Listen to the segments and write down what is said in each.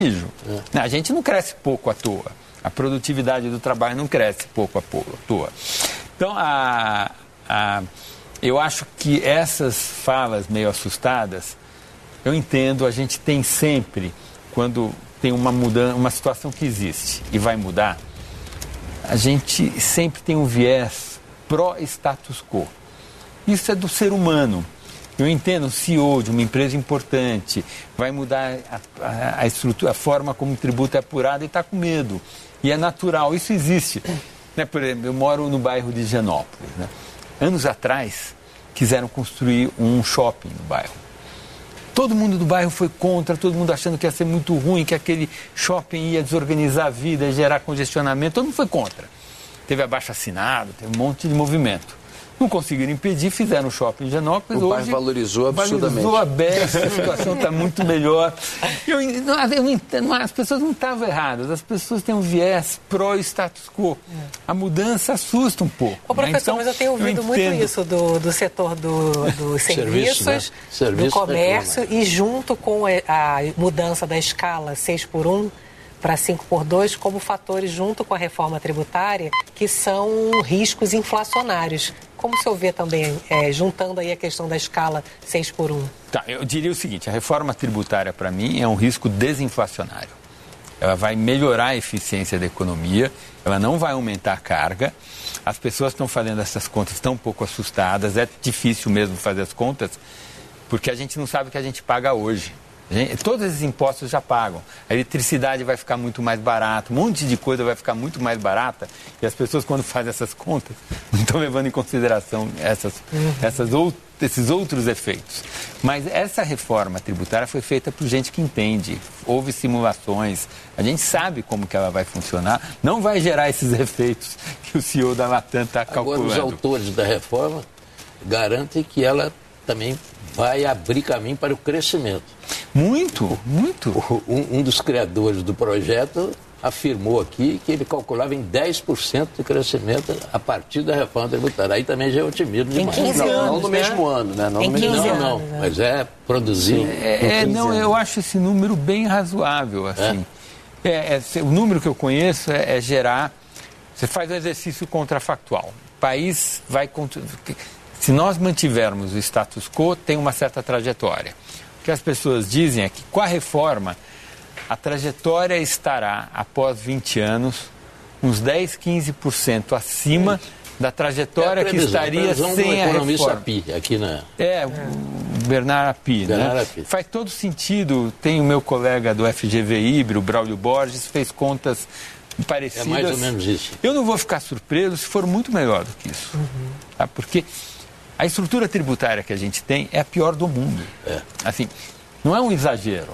A gente não cresce pouco à toa. A produtividade do trabalho não cresce pouco à toa. Então, eu acho que essas falas meio assustadas, eu entendo, a gente tem sempre, quando tem uma mudança, uma situação que existe e vai mudar, a gente sempre tem um viés pró-status quo. Isso é do ser humano. Eu entendo, o CEO de uma empresa importante vai mudar a estrutura, a forma como o tributo é apurado e está com medo. E é natural, isso existe. Né? Por exemplo, eu moro no bairro de Higienópolis. Né? Anos atrás, quiseram construir um shopping no bairro. Todo mundo do bairro foi contra, todo mundo achando que ia ser muito ruim, que aquele shopping ia desorganizar a vida, ia gerar congestionamento, todo mundo foi contra. Teve abaixo-assinado, teve um monte de movimento. Não conseguiram impedir, fizeram o shopping em Higienópolis. O bairro valorizou absurdamente. Valorizou a beça, a situação está muito melhor. Eu não entendo, as pessoas não estavam erradas, as pessoas têm um viés pró-status quo. A mudança assusta um pouco. Ô, professor, então, mas eu tenho ouvido muito isso do setor dos serviços, do comércio, e junto com a mudança da escala 6x1 para 5x2 como fatores, junto com a reforma tributária, que são riscos inflacionários. Como o senhor vê também, juntando aí a questão da escala 6x1? Tá, eu diria o seguinte, a reforma tributária, para mim, é um risco desinflacionário. Ela vai melhorar a eficiência da economia, ela não vai aumentar a carga. As pessoas estão fazendo essas contas, estão um pouco assustadas, é difícil mesmo fazer as contas, porque a gente não sabe o que a gente paga hoje. Todos esses impostos já pagam. A eletricidade vai ficar muito mais barata, um monte de coisa vai ficar muito mais barata. E as pessoas, quando fazem essas contas, não estão levando em consideração esses outros efeitos. Mas essa reforma tributária foi feita por gente que entende. Houve simulações, a gente sabe como que ela vai funcionar. Não vai gerar esses efeitos que o CEO da Latam está calculando. Agora, os autores da reforma garantem que ela também vai abrir caminho para o crescimento. Muito. Um dos criadores do projeto afirmou aqui que ele calculava em 10% de crescimento a partir da reforma tributária. Aí também já é otimismo demais. Em 15 anos, não no mesmo ano, né? Em 15 anos. Mas produzir. Eu acho esse número bem razoável, assim. O número que eu conheço é gerar... Você faz um exercício contrafactual. O país vai... Se nós mantivermos o status quo, tem uma certa trajetória. O que as pessoas dizem é que, com a reforma, a trajetória estará, após 20 anos, uns 10, 15% acima da trajetória que estaria sem a reforma. Api, aqui na... O Bernard Api, né? Faz todo sentido. Tem o meu colega do FGV o Braulio Borges, fez contas parecidas. É mais ou menos isso. Eu não vou ficar surpreso se for muito melhor do que isso. Tá? Porque a estrutura tributária que a gente tem é a pior do mundo. Assim, não é um exagero.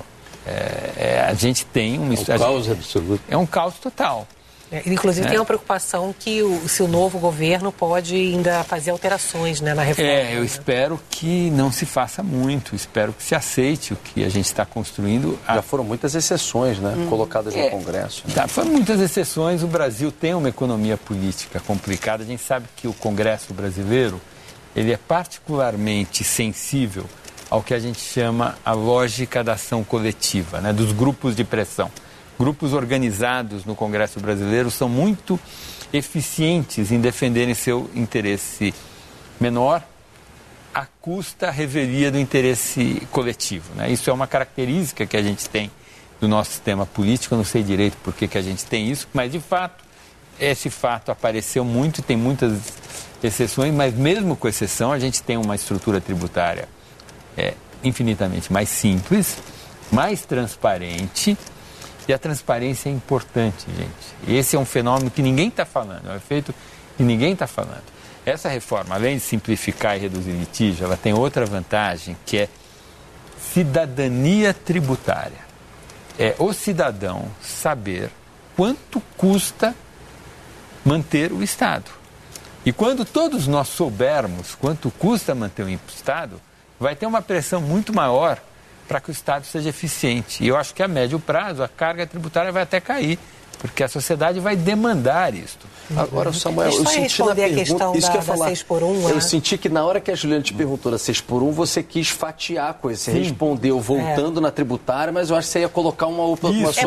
A gente tem um caos absoluto. É um caos total. Inclusive tem uma preocupação que se o novo governo pode ainda fazer alterações, né, na reforma. Eu espero que não se faça muito, espero que se aceite o que a gente está construindo. Já foram muitas exceções, né, colocadas no Congresso. Né? Foram muitas exceções, o Brasil tem uma economia política complicada, a gente sabe que o Congresso brasileiro, ele é particularmente sensível ao que a gente chama a lógica da ação coletiva, né, dos grupos de pressão. Grupos organizados no Congresso brasileiro são muito eficientes em defenderem seu interesse menor à custa revelia do interesse coletivo. Né? Isso é uma característica que a gente tem do nosso sistema político. Eu não sei direito por que a gente tem isso, mas de fato, esse fato apareceu muito e tem muitas exceções, mas mesmo com exceção, a gente tem uma estrutura tributária infinitamente mais simples, mais transparente. E a transparência é importante, gente. Esse é um fenômeno que ninguém está falando, é um efeito que ninguém está falando. Essa reforma, além de simplificar e reduzir litígio, ela tem outra vantagem, que é cidadania tributária. É o cidadão saber quanto custa manter o Estado. E quando todos nós soubermos quanto custa manter o Estado, vai ter uma pressão muito maior para que o Estado seja eficiente. E eu acho que a médio prazo a carga tributária vai até cair, porque a sociedade vai demandar isto. Agora, Samuel, eu senti na pergunta, isso que eu ia falar, 6x1, eu senti que na hora que a Juliana te perguntou da 6x1, você quis fatiar a coisa, você respondeu voltando na tributária, mas eu acho que você ia colocar uma outra solução.